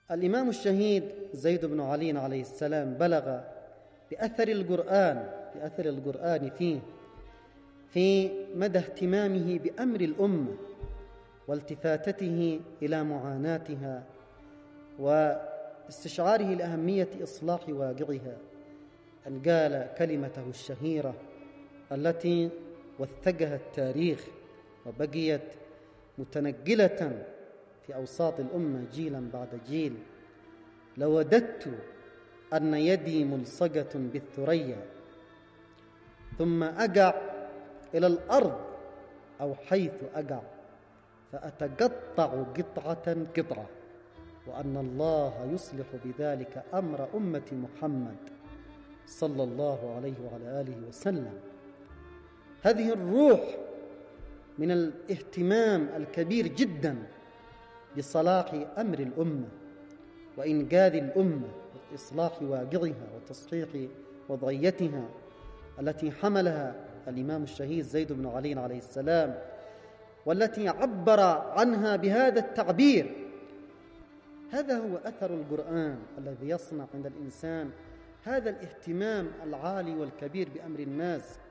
الإمام الشهيد زيد بن علي عليه السلام بلغ بأثر القرآن فيه في مدى اهتمامه بأمر الأمة والتفاتته إلى معاناتها واستشعاره لأهمية إصلاح واقعها، أن قال كلمته الشهيرة التي وثقها التاريخ وبقيت متنقلة في أوساط الأمة جيلا بعد جيل: لوددت أن يدي ملصقة بالثريا ثم أقع إلى الأرض أو حيث أقع فأتقطع قطعة وأن الله يصلح بذلك أمر أمة محمد صلى الله عليه وعلى آله وسلم. هذه الروح من الاهتمام الكبير جدا بصلاح أمر الأمة وإنقاذ الأمة وإصلاح واقعها وتصحيح وضعيتها التي حملها الإمام الشهيد زيد بن علي عليه السلام، والتي عبر عنها بهذا التعبير. هذا هو أثر القرآن الذي يصنع عند الإنسان هذا الاهتمام العالي والكبير بأمر الناس